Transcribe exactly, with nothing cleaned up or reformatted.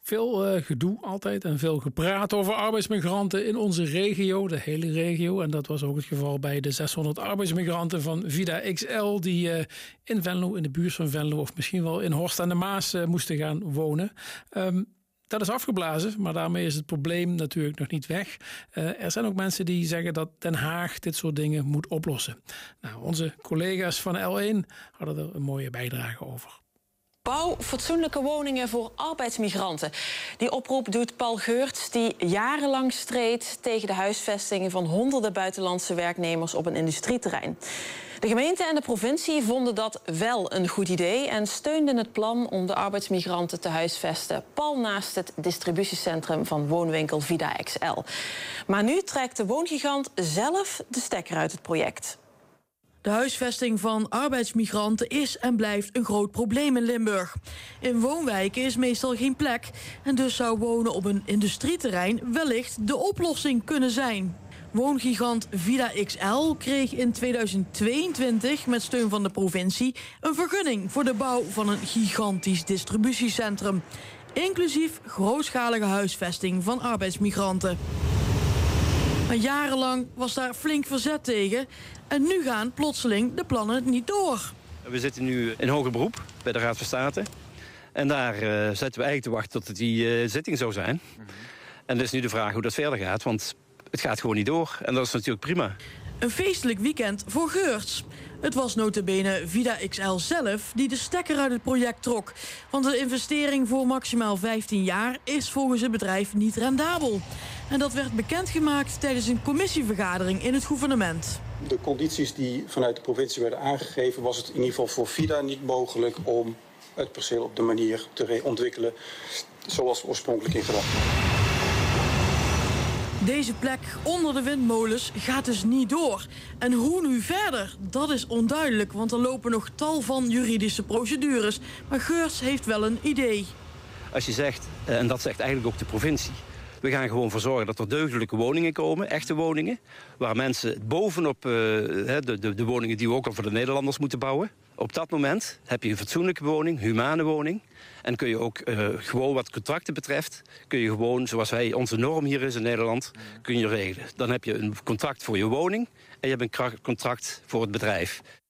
Veel uh, gedoe altijd en veel gepraat over arbeidsmigranten in onze regio, de hele regio. En dat was ook het geval bij de zeshonderd arbeidsmigranten van Vida X L... die uh, in Venlo, in de buurt van Venlo of misschien wel in Horst aan de Maas uh, moesten gaan wonen. Um, Dat is afgeblazen, maar daarmee is het probleem natuurlijk nog niet weg. Uh, er zijn ook mensen die zeggen dat Den Haag dit soort dingen moet oplossen. Nou, onze collega's van L één hadden er een mooie bijdrage over. Bouw fatsoenlijke woningen voor arbeidsmigranten. Die oproep doet Paul Geurts, die jarenlang streed tegen de huisvestingen van honderden buitenlandse werknemers op een industrieterrein. De gemeente en de provincie vonden dat wel een goed idee en steunden het plan om de arbeidsmigranten te huisvesten pal naast het distributiecentrum van woonwinkel Vida X L. Maar nu trekt de woongigant zelf de stekker uit het project. De huisvesting van arbeidsmigranten is en blijft een groot probleem in Limburg. In woonwijken is meestal geen plek en dus zou wonen op een industrieterrein wellicht de oplossing kunnen zijn. Woongigant Vida X L kreeg in tweeduizend tweeëntwintig met steun van de provincie een vergunning voor de bouw van een gigantisch distributiecentrum, inclusief grootschalige huisvesting van arbeidsmigranten. Maar jarenlang was daar flink verzet tegen en nu gaan plotseling de plannen niet door. We zitten nu in hoger beroep bij de Raad van State. En daar uh, zitten we eigenlijk te wachten tot het die uh, zitting zou zijn. Mm-hmm. En dat is nu de vraag hoe dat verder gaat, want het gaat gewoon niet door. En dat is natuurlijk prima. Een feestelijk weekend voor Geurts. Het was nota bene Vida X L zelf die de stekker uit het project trok. Want de investering voor maximaal vijftien jaar is volgens het bedrijf niet rendabel. En dat werd bekendgemaakt tijdens een commissievergadering in het gouvernement. De condities die vanuit de provincie werden aangegeven, was het in ieder geval voor Vida niet mogelijk om het perceel op de manier te ontwikkelen zoals oorspronkelijk in gedachten. Deze plek onder de windmolens gaat dus niet door. En hoe nu verder? Dat is onduidelijk, want er lopen nog tal van juridische procedures. Maar Geurts heeft wel een idee. Als je zegt, en dat zegt eigenlijk ook de provincie, we gaan gewoon voor zorgen dat er deugdelijke woningen komen, echte woningen, waar mensen bovenop uh, de, de, de woningen die we ook al voor de Nederlanders moeten bouwen. Op dat moment heb je een fatsoenlijke woning, humane woning. En kun je ook uh, gewoon wat contracten betreft, kun je gewoon, zoals wij, onze norm hier is in Nederland, kun je regelen. Dan heb je een contract voor je woning en je hebt een contract voor het bedrijf.